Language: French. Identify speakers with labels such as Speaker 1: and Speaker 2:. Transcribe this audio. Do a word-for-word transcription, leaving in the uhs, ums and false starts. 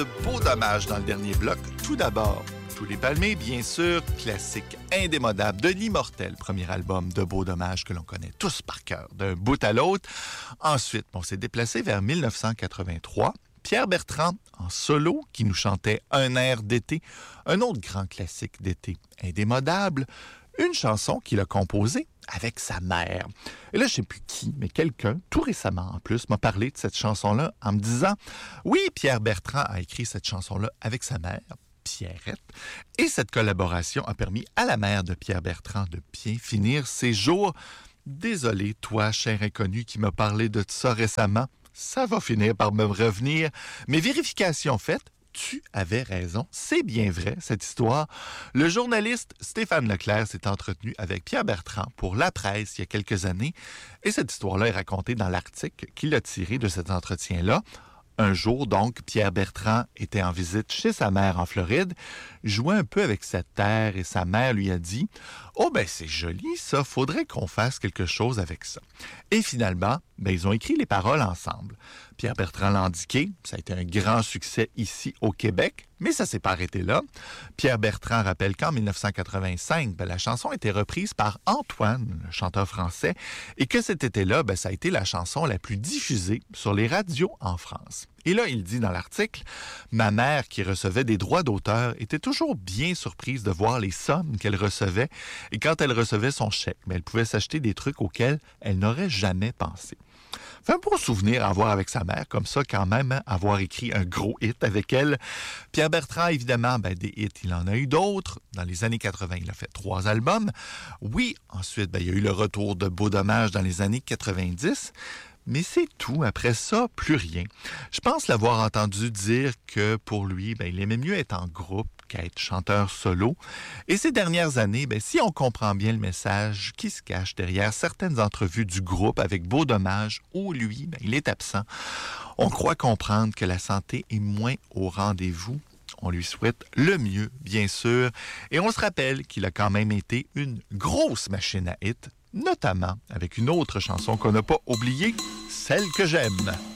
Speaker 1: Beau dommage dans le dernier bloc. Tout d'abord, Tous les Palmiers, bien sûr, classique indémodable de l'immortel premier album de Beau dommage que l'on connaît tous par cœur, d'un bout à l'autre. Ensuite, on s'est déplacé vers mille neuf cent quatre-vingt-trois. Pierre Bertrand, en solo, qui nous chantait un air d'été, un autre grand classique d'été indémodable, une chanson qu'il a composée avec sa mère. Et là, je ne sais plus qui, mais quelqu'un, tout récemment en plus, m'a parlé de cette chanson-là en me disant « Oui, Pierre Bertrand a écrit cette chanson-là avec sa mère, Pierrette, et cette collaboration a permis à la mère de Pierre Bertrand de bien finir ses jours. Désolé, toi, cher inconnu, qui m'a parlé de ça récemment, ça va finir par me revenir. Mais vérification faite, tu avais raison. C'est bien vrai, cette histoire. Le journaliste Stéphane Leclerc s'est entretenu avec Pierre Bertrand pour La Presse il y a quelques années. Et cette histoire-là est racontée dans l'article qu'il a tiré de cet entretien-là. Un jour, donc, Pierre Bertrand était en visite chez sa mère en Floride, jouait un peu avec sa terre et sa mère lui a dit « Oh, ben c'est joli ça, faudrait qu'on fasse quelque chose avec ça. » Et finalement, ben, ils ont écrit les paroles ensemble. Pierre Bertrand l'a indiqué, ça a été un grand succès ici au Québec, mais ça ne s'est pas arrêté là. Pierre Bertrand rappelle qu'en mille neuf cent quatre-vingt-cinq, ben, la chanson a été reprise par Antoine, le chanteur français, et que cet été-là, ben, ça a été la chanson la plus diffusée sur les radios en France. Et là, il dit dans l'article, « Ma mère, qui recevait des droits d'auteur, était toujours bien surprise de voir les sommes qu'elle recevait, et quand elle recevait son chèque, ben, elle pouvait s'acheter des trucs auxquels elle n'aurait jamais pensé. » Fait un beau souvenir à avoir avec sa mère, comme ça quand même, hein, avoir écrit un gros hit avec elle. Pierre Bertrand, évidemment, ben, des hits, il en a eu d'autres. Dans les années quatre-vingt, il a fait trois albums. Oui, ensuite, ben, il y a eu le retour de Beau dommage dans les années quatre-vingt-dix. Mais c'est tout. Après ça, plus rien. Je pense l'avoir entendu dire que pour lui, ben, il aimait mieux être en groupe qu'être chanteur solo. Et ces dernières années, ben, si on comprend bien le message qui se cache derrière certaines entrevues du groupe avec Beau dommage, où lui, ben, il est absent, on croit comprendre que la santé est moins au rendez-vous. On lui souhaite le mieux, bien sûr. Et on se rappelle qu'il a quand même été une grosse machine à hit, notamment avec une autre chanson qu'on n'a pas oubliée, Celle que j'aime.